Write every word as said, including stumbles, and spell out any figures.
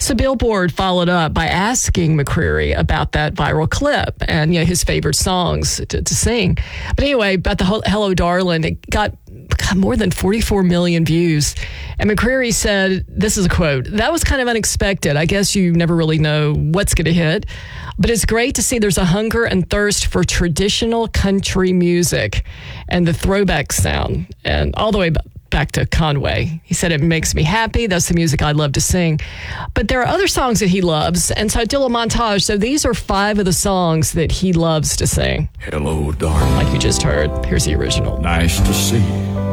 So Billboard followed up by asking McCreary about that viral clip and, you know, his favorite songs to, to sing. But anyway, about the Hello Darling, it got more than forty-four million views. And McCreary said, this is a quote, "That was kind of unexpected. I guess you never really know what's going to hit. But it's great to see there's a hunger and thirst for traditional country music and the throwback sound." And all the way back to Conway. He said, "It makes me happy. That's the music I love to sing." But there are other songs that he loves. And so I did a montage. So these are five of the songs that he loves to sing. Hello, darling. Like you just heard. Here's the original. Nice to see you.